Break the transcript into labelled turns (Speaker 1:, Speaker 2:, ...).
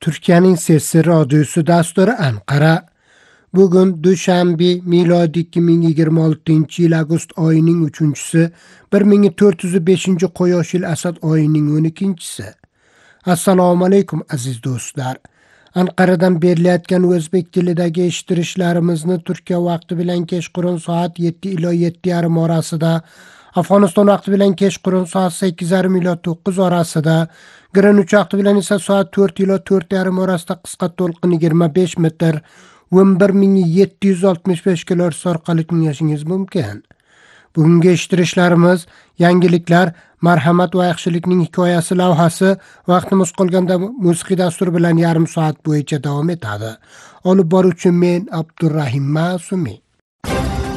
Speaker 1: Türkiye'nin Sesi Radyosu dasturi Ankara. Bugün Dushanbe milodi 2026 yıl Ağustos ayının 3-sü, 1405 Qo'yosh yil Asad ayının 12-si. Assalomu alaykum aziz do'stlar. Ankara'dan berilayotgan o'zbek tilidagi eshittirishlarimizni Turkiya vaqti bilan kechqurun soat 7 ila 7:30 orasida, Afg'oniston vaqti bilan kechqurun soat 8:30 ila 9 orasida, Greenwich vaqti bilan esa soat 4 ila 4:30 orasida qisqa to'lqin 25 metr 11765 kHz orqali tinglashingiz mumkin. Bugungi eshittirishlarimiz, yangiliklar, marhamat va yaxshilikning hikoyasi lavhasi vaqtimiz qolganda musiqiy dastur bilan yarim soat bo'yicha davom etadi. Olib boruvchi men Abdurrahim Ma'sumi.